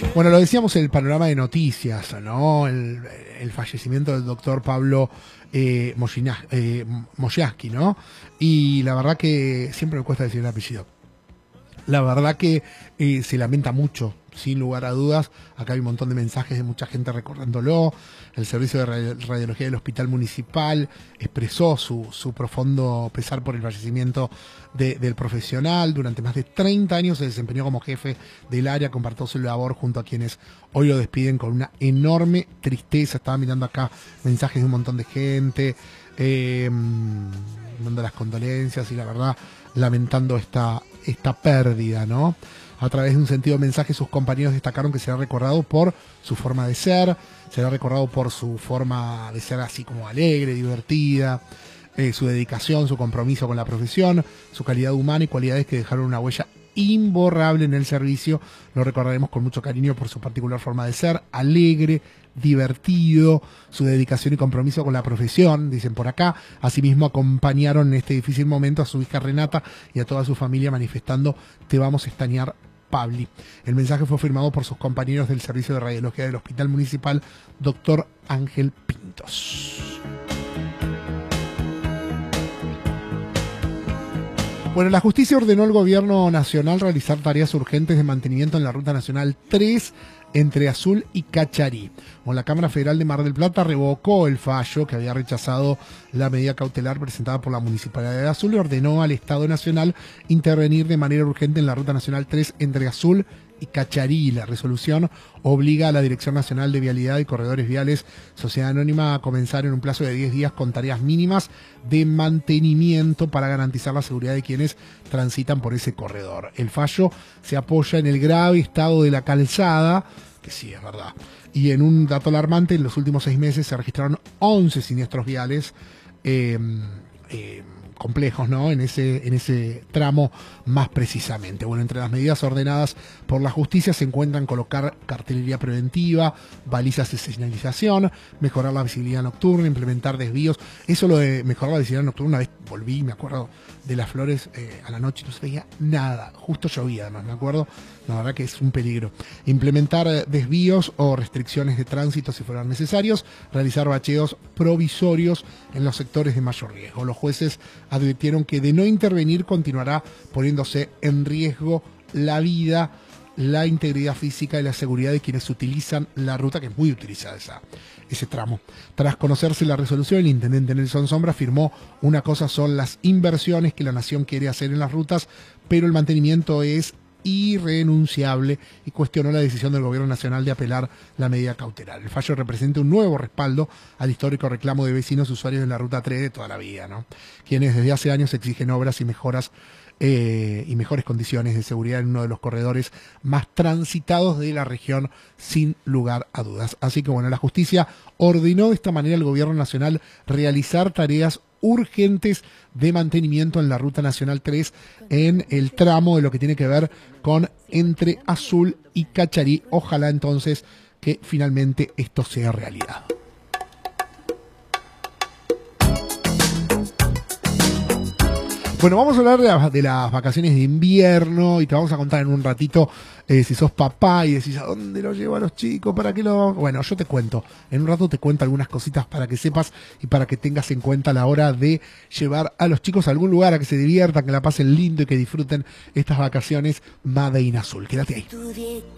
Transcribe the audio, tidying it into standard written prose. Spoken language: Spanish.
Bueno, lo decíamos en el panorama de noticias, ¿no? El fallecimiento del doctor Pablo Moyaski, ¿no? Y la verdad que siempre me cuesta decir el apellido. La verdad que se lamenta mucho, sin lugar a dudas. Acá hay un montón de mensajes de mucha gente recordándolo. El servicio de radiología del Hospital Municipal expresó su profundo pesar por el fallecimiento del profesional. Durante más de 30 años se desempeñó como jefe del área, compartió su labor junto a quienes hoy lo despiden con una enorme tristeza. Estaba mirando acá mensajes de un montón de gente, dando las condolencias y la verdad lamentando esta pérdida, ¿no? A través de un sentido mensaje, sus compañeros destacaron que será recordado por su forma de ser, será recordado por su forma de ser así como alegre, divertida, su dedicación, su compromiso con la profesión, su calidad humana y cualidades que dejaron una huella imborrable en el servicio. Lo recordaremos con mucho cariño por su particular forma de ser, alegre, divertido, su dedicación y compromiso con la profesión, dicen por acá. Asimismo acompañaron en este difícil momento a su hija Renata y a toda su familia manifestando: te vamos a extrañar, Pabli. El mensaje fue firmado por sus compañeros del servicio de radiología del Hospital Municipal, doctor Ángel Pintos. Bueno, la justicia ordenó al gobierno nacional realizar tareas urgentes de mantenimiento en la Ruta Nacional 3 entre Azul y Cacharí. Bueno, la Cámara Federal de Mar del Plata revocó el fallo que había rechazado la medida cautelar presentada por la Municipalidad de Azul y ordenó al Estado Nacional intervenir de manera urgente en la Ruta Nacional 3 entre Azul y Cacharí. La resolución obliga a la Dirección Nacional de Vialidad y Corredores Viales, Sociedad Anónima, a comenzar en un plazo de 10 días con tareas mínimas de mantenimiento para garantizar la seguridad de quienes transitan por ese corredor. El fallo se apoya en el grave estado de la calzada, que sí, es verdad, y en un dato alarmante: en los últimos 6 meses se registraron 11 siniestros viales complejos, ¿no? En ese tramo más precisamente. Bueno, entre las medidas ordenadas por la justicia se encuentran colocar cartelería preventiva, balizas de señalización, mejorar la visibilidad nocturna, implementar desvíos. Eso, lo de mejorar la visibilidad nocturna, una vez volví, me acuerdo de Las Flores, a la noche no se veía nada, justo llovía además, me acuerdo. La verdad que es un peligro. Implementar desvíos o restricciones de tránsito si fueran necesarios, realizar bacheos provisorios en los sectores de mayor riesgo. Los jueces advirtieron que de no intervenir continuará poniéndose en riesgo la vida, la integridad física y la seguridad de quienes utilizan la ruta, que es muy utilizada ese tramo. Tras conocerse la resolución, el intendente Nelson Sombra afirmó: una cosa son las inversiones que la nación quiere hacer en las rutas, pero el mantenimiento es irrenunciable, y cuestionó la decisión del gobierno nacional de apelar la medida cautelar. El fallo representa un nuevo respaldo al histórico reclamo de vecinos usuarios de la Ruta 3 de toda la vida, ¿no? Quienes desde hace años exigen obras y mejoras y mejores condiciones de seguridad en uno de los corredores más transitados de la región, sin lugar a dudas. Así que bueno, la justicia ordenó de esta manera al gobierno nacional realizar tareas urgentes de mantenimiento en la Ruta Nacional 3 en el tramo de lo que tiene que ver con entre Azul y Cacharí. Ojalá entonces que finalmente esto sea realidad. Bueno, vamos a hablar de las vacaciones de invierno y te vamos a contar en un ratito si sos papá y decís: ¿a dónde lo llevo a los chicos? ¿Para qué lo...? Bueno, yo te cuento. En un rato te cuento algunas cositas para que sepas y para que tengas en cuenta a la hora de llevar a los chicos a algún lugar, a que se diviertan, que la pasen lindo y que disfruten estas vacaciones Made in Azul. Quédate ahí.